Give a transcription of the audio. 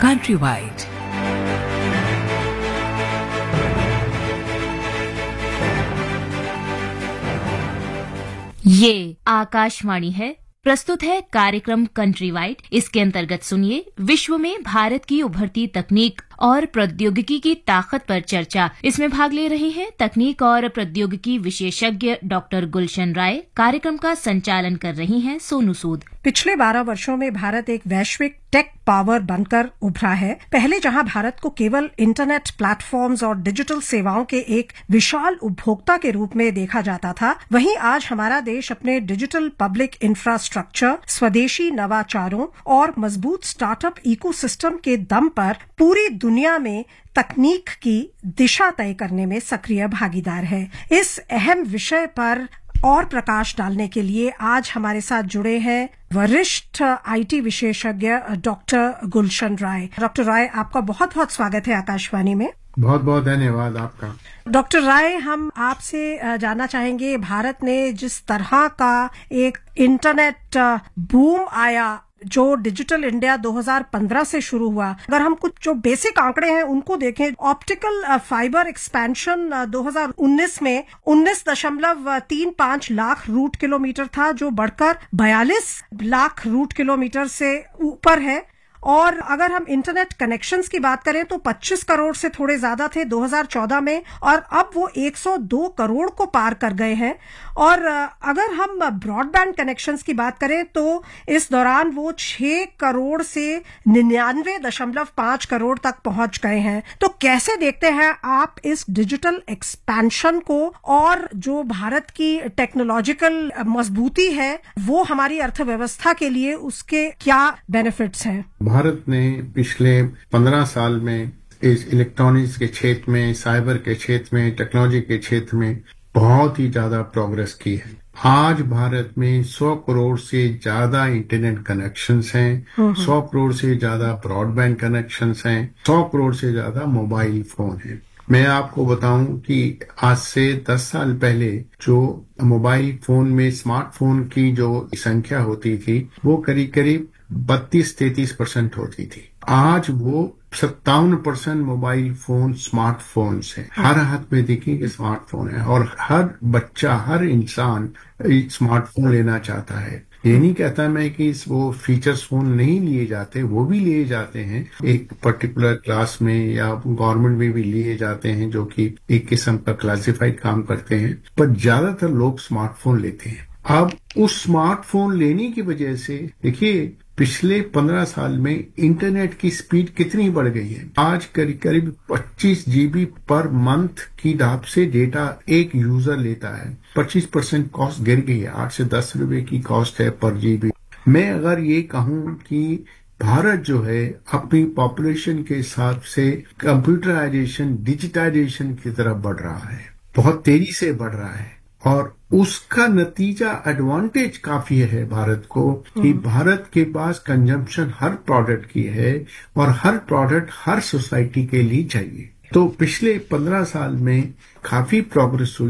Countrywide. ये आकाशवाणी है। प्रस्तुत है कार्यक्रम कंट्री वाइड। इसके अंतर्गत सुनिए विश्व में भारत की उभरती तकनीक और प्रौद्योगिकी की ताकत पर चर्चा। इसमें भाग ले रहे हैं तकनीक और प्रौद्योगिकी विशेषज्ञ डॉक्टर गुलशन राय। कार्यक्रम का संचालन कर रही हैं सोनू सूद। पिछले 12 वर्षों में भारत एक वैश्विक टेक पावर बनकर उभरा है। पहले जहां भारत को केवल इंटरनेट प्लेटफॉर्म्स और डिजिटल सेवाओं के एक विशाल उपभोक्ता के रूप में देखा जाता था, वहीं आज हमारा देश अपने डिजिटल पब्लिक इंफ्रास्ट्रक्चर, स्वदेशी नवाचारों और मजबूत स्टार्टअप इकोसिस्टम के दम पर पूरी दुनिया में तकनीक की दिशा तय करने में सक्रिय भागीदार है। इस अहम विषय पर और प्रकाश डालने के लिए आज हमारे साथ जुड़े हैं वरिष्ठ आईटी विशेषज्ञ डॉक्टर गुलशन राय। डॉक्टर राय, आपका बहुत बहुत स्वागत है आकाशवाणी में। बहुत बहुत धन्यवाद आपका। डॉक्टर राय, हम आपसे जानना चाहेंगे, भारत ने जिस तरह का एक इंटरनेट बूम आया जो डिजिटल इंडिया 2015 से शुरू हुआ, अगर हम कुछ जो बेसिक आंकड़े हैं उनको देखें, ऑप्टिकल फाइबर एक्सपेंशन 2019 में 19.35 लाख रूट किलोमीटर था, जो बढ़कर 42 लाख रूट किलोमीटर से ऊपर है। और अगर हम इंटरनेट कनेक्शंस की बात करें तो 25 करोड़ से थोड़े ज्यादा थे 2014 में, और अब वो 102 करोड़ को पार कर गए हैं। और अगर हम ब्रॉडबैंड कनेक्शंस की बात करें तो इस दौरान वो 6 करोड़ से 99.5 करोड़ तक पहुंच गए हैं। तो कैसे देखते हैं आप इस डिजिटल एक्सपेंशन को, और जो भारत की टेक्नोलॉजिकल मजबूती है वो हमारी अर्थव्यवस्था के लिए उसके क्या बेनिफिट्स हैं? भारत ने पिछले 15 साल में इस इलेक्ट्रॉनिक्स के क्षेत्र में, साइबर के क्षेत्र में, टेक्नोलॉजी के क्षेत्र में बहुत ही ज्यादा प्रोग्रेस की है। आज भारत में 100 करोड़ से ज्यादा इंटरनेट कनेक्शंस हैं, 100 करोड़ से ज्यादा ब्रॉडबैंड कनेक्शंस हैं, 100 करोड़ से ज्यादा मोबाइल फोन हैं। मैं आपको बताऊं कि आज से 10 साल पहले जो मोबाइल फोन में स्मार्टफोन की जो संख्या होती थी वो करीब करीब 32-33% होती थी। आज वो 57% मोबाइल फोन स्मार्टफोन्स हैं। हर हाथ में देखिए स्मार्टफोन है, और हर बच्चा, हर इंसान एक स्मार्टफोन लेना चाहता है। ये नहीं कहता मैं कि वो फीचर्स फोन नहीं लिए जाते, वो भी लिए जाते हैं एक पर्टिकुलर क्लास में, या गवर्नमेंट में भी लिए जाते हैं जो कि एक किस्म का क्लासिफाइड काम करते हैं, पर ज्यादातर लोग स्मार्टफोन लेते हैं। अब उस स्मार्टफोन लेने की वजह से देखिए पिछले 15 साल में इंटरनेट की स्पीड कितनी बढ़ गई है। आज करीब करीब 25 GB पर मंथ की ढाब से डेटा एक यूजर लेता है। 25% कॉस्ट गिर गई है, 8 से 10 रुपए की कॉस्ट है पर GB। मैं अगर ये कहूं कि भारत जो है अपनी पॉपुलेशन के हिसाब से कंप्यूटराइजेशन, डिजिटाइजेशन की तरफ बढ़ रहा है, बहुत तेजी से बढ़ रहा है, और उसका नतीजा एडवांटेज काफी है भारत को कि भारत के पास कंजम्पशन हर प्रोडक्ट की है, और हर प्रोडक्ट हर सोसाइटी के लिए चाहिए। तो पिछले 15 साल में काफी प्रोग्रेस हुई।